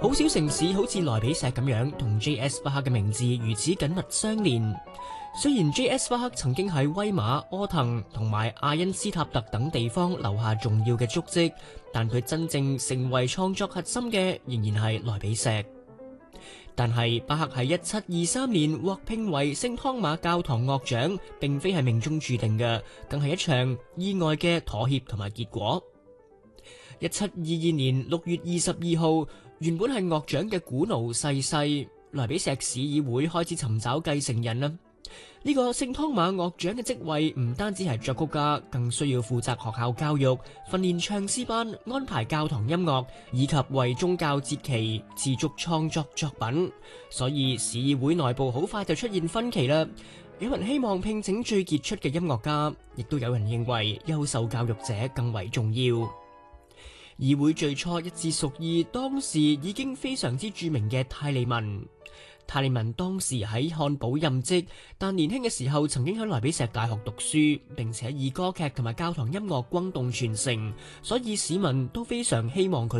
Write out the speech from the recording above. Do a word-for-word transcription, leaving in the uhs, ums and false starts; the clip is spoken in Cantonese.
好少城市好似萊比錫咁樣同 J S 巴克嘅名字如此緊密相連。雖然 J S 巴克曾經喺威馬、柯滕同埋阿因斯塔特等地方留下重要嘅足跡，但佢真正成為創作核心嘅仍然係萊比錫。但係巴克喺一七二三年獲聘為聖湯馬教堂樂長，並非係命中注定嘅，更係一場意外嘅妥協同埋結果。一七二二年六月二十二號，原本係樂長嘅古奴逝世，萊比錫市議會開始尋找繼承人啦。呢個聖湯馬樂長嘅職位唔單止係作曲家，更需要負責學校教育、訓練唱詩班、安排教堂音樂，以及為宗教節期持續創作作品。所以市議會內部好快就出現分歧啦。有人希望聘請最傑出嘅音樂家，亦都有人認為優秀教育者更為重要。議會最初一致屬意當時已經非常之著名嘅泰利文。泰利文當時喺漢堡任職，但年輕嘅時候曾經喺萊比錫大學讀書，並且以歌劇同埋教堂音樂轟動全城，所以市民都非常希望佢